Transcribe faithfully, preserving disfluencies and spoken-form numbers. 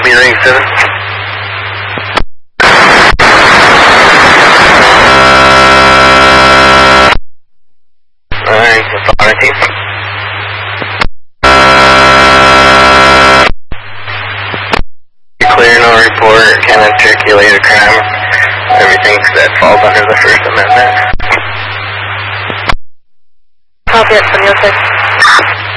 Copy, ring seven. Alright, that's all our team. Clear, no report, can't articulate a crime. Everything that falls under the First Amendment. Copy, it's from your side.